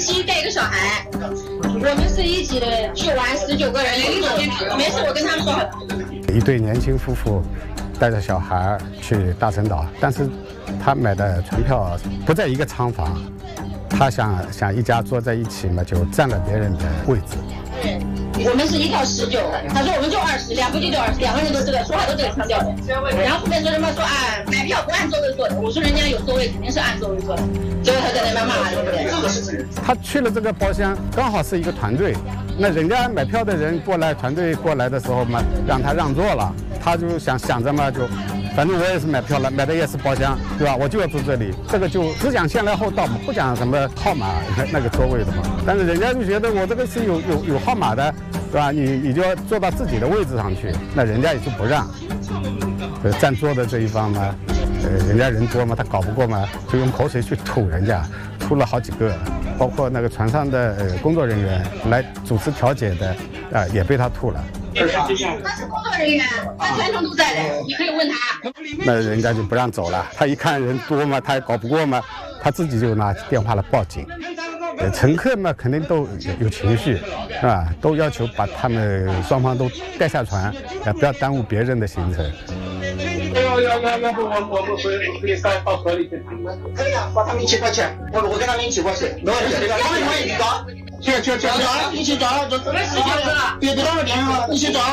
妻带一个小孩，我们是一起去玩19个人，没事，我跟他们说好了。 一对年轻夫妇带着小孩去大陈岛，但是他买的船票不在一个舱房，他想一家坐在一起嘛，就占了别人的位置。 对，我们是一套19，他说我们就20，两夫妻就20，两个人都这个说话都这个腔调的。然后后面说什么说买票不按座位坐的，我说人家有座位肯定是按座位坐的，结果他在那边骂，对不对？ 他去了这个包厢，刚好是一个团队，那人家买票的人过来，团队过来的时候嘛，让他让座了，他就想着嘛，就反正我也是买票了，买的也是包厢，对吧？我就要坐这里，这个就只讲先来后到嘛，不讲什么号码那个座位的嘛。但是人家就觉得我这个是有号码的，对吧？你就要坐到自己的位置上去，那人家也就不让。占座的这一方嘛，人家人多嘛，他搞不过嘛，就用口水去吐人家，吐了好几个，包括那个船上的工作人员来主持调解的，也被他吐了。 他是工作人员，他全程都在的，你可以问他。 那人家就不让走了，他一看人多嘛，他也搞不过嘛，他自己就拿电话来报警。乘客嘛，肯定都有情绪，是吧？都要求把他们双方都带下船，不要耽误别人的行程。 要不我们回到河里去谈。可以啊，把他们一起抓起来，我跟他们一起过去，没问题。他们一起抓，一起抓，就什么时间了？别给他们电话，一起抓。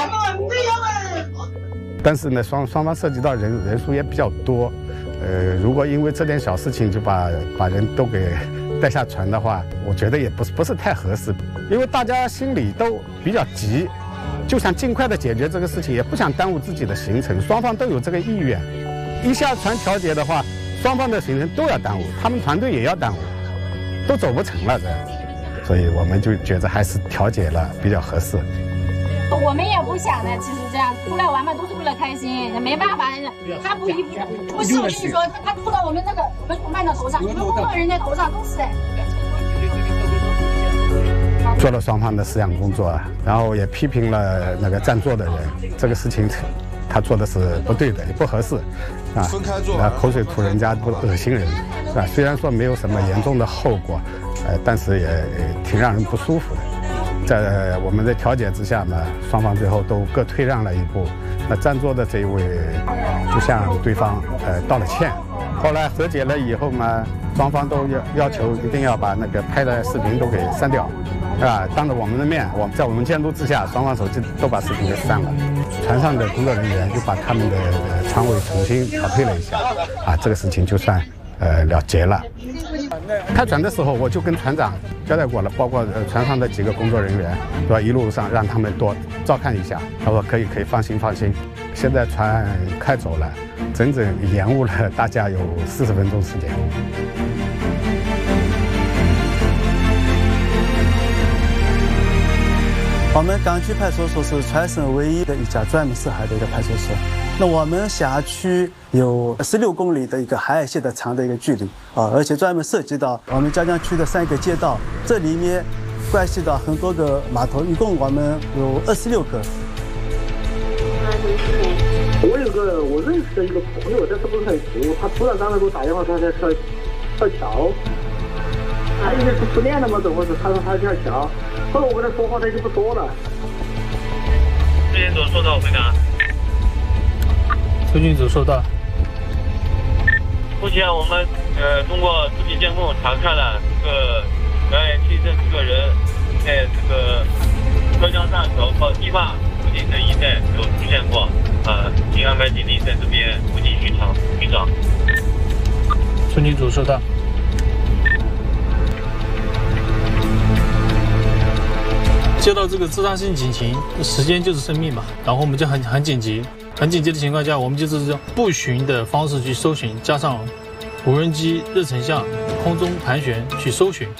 但是呢，双方涉及到人数也比较多，如果因为这点小事情就把人都给带下船的话，我觉得也不是太合适，因为大家心里都比较急，就想尽快的解决这个事情，也不想耽误自己的行程，双方都有这个意愿。一下船调解的话，双方的行程都要耽误，他们团队也要耽误，都走不成了这样，所以我们就觉得还是调解了比较合适。 我们也不想的，其实这样出来玩嘛，都是为了开心，没办法，他不是我跟你说，他吐到我们同伴的头上，你们工作人的头上都是的。 做了双方的思想工作，然后也批评了那个占座的人，这个事情他做的是不对的，也不合适，啊，口水吐人家不恶心人，是吧？虽然说没有什么严重的后果，但是也挺让人不舒服的。在我们的调解之下呢，双方最后都各退让了一步。那占座的这一位就向对方道了歉。后来和解了以后嘛，双方都要求一定要把那个拍的视频都给删掉，是吧？当着我们的面，在我们监督之下，双方手机都把视频给删了。船上的工作人员就把他们的船尾重新调配了一下，这个事情就算了结了。开船的时候，我就跟船长交代过了，包括船上的几个工作人员，对吧？一路上让他们多照看一下。他说可以，放心。现在船开走了，整整延误了大家有40分钟时间。 我们港区派出所是全省唯一的一家专门涉海的一个派出所。那我们辖区有16公里的一个海岸线的长的一个距离而且专门涉及到我们嘉江区的3个街道，这里面关系到很多个码头，一共我们有26个。 我认识的一个朋友，但是不是很熟，他突然刚才给我打电话，他在跳桥，他应该是失恋了吗？怎么是？他说他跳桥，后来我跟他说话，他就不说了。 苏警组收到，回答。 苏警组收到。 目前我们通过视频监控查看了这个表演区这4个人在这个浙江大桥到堤坝附近这一带有出现过，请安排警力在这边附近寻找。 苏警组收到。接到这个自杀性警情，时间就是生命嘛，然后我们就很紧急的情况下，我们就是步巡的方式去搜寻，加上无人机热成像、空中盘旋去搜寻。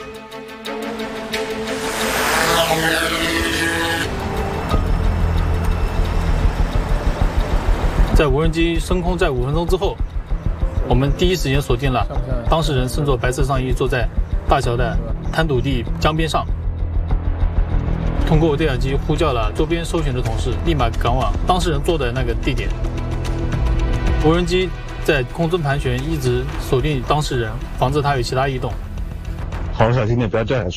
在无人机升空在5分钟之后，我们第一时间锁定了当事人身着白色上衣，坐在大桥的滩土地江边上。通过对讲机呼叫了周边搜寻的同事，立马赶往当事人坐的那个地点。无人机在空中盘旋，一直锁定当事人，防止他有其他异动。 好好小心点，不要掉下去。